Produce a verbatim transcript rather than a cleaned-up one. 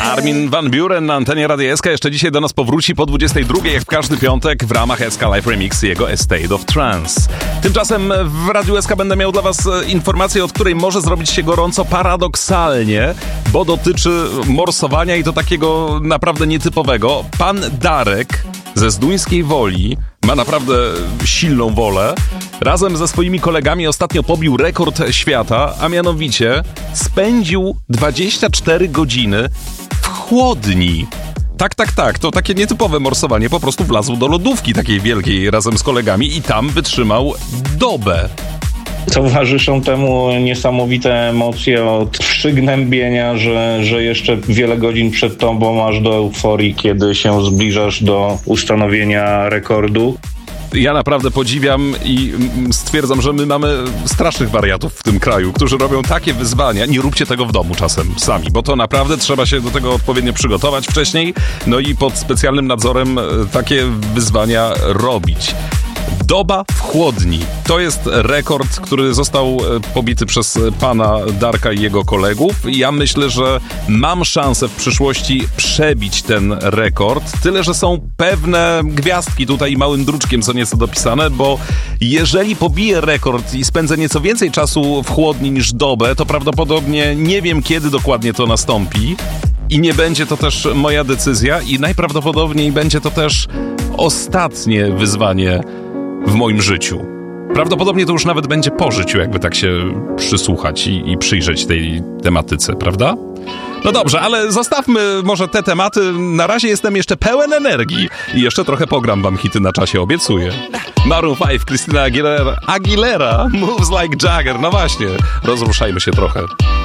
Armin van Buuren na antenie Radia S K jeszcze dzisiaj do nas powróci po dwudziestej drugiej, jak w każdy piątek w ramach S K Live Remix jego A State of Trance. Tymczasem w Radiu S K będę miał dla was informację, od której może zrobić się gorąco paradoksalnie, bo dotyczy morsowania i to takiego naprawdę nietypowego. Pan Darek ze Zduńskiej Woli ma naprawdę silną wolę. Razem ze swoimi kolegami ostatnio pobił rekord świata, a mianowicie spędził dwadzieścia cztery godziny w chłodni. Tak, tak, tak, to takie nietypowe morsowanie, po prostu wlazł do lodówki takiej wielkiej razem z kolegami i tam wytrzymał dobę. Towarzyszą temu niesamowite emocje od przygnębienia, że, że jeszcze wiele godzin przed tobą masz do euforii, kiedy się zbliżasz do ustanowienia rekordu. Ja naprawdę podziwiam i stwierdzam, że my mamy strasznych wariatów w tym kraju, którzy robią takie wyzwania. Nie róbcie tego w domu czasem sami, bo to naprawdę trzeba się do tego odpowiednio przygotować wcześniej, no i pod specjalnym nadzorem takie wyzwania robić. Doba w chłodni. To jest rekord, który został pobity przez pana Darka i jego kolegów. Ja myślę, że mam szansę w przyszłości przebić ten rekord. Tyle, że są pewne gwiazdki tutaj małym druczkiem co nieco dopisane, bo jeżeli pobiję rekord i spędzę nieco więcej czasu w chłodni niż dobę, to prawdopodobnie nie wiem, kiedy dokładnie to nastąpi. I nie będzie to też moja decyzja i najprawdopodobniej będzie to też ostatnie wyzwanie w moim życiu. Prawdopodobnie to już nawet będzie po życiu, jakby tak się przysłuchać i, i przyjrzeć tej tematyce, prawda? No dobrze, ale zostawmy może te tematy. Na razie jestem jeszcze pełen energii i jeszcze trochę pogram wam hity na czasie, obiecuję. Maroon pięć, Christina Aguilera, Aguilera, Moves Like Jagger. No właśnie, rozruszajmy się trochę.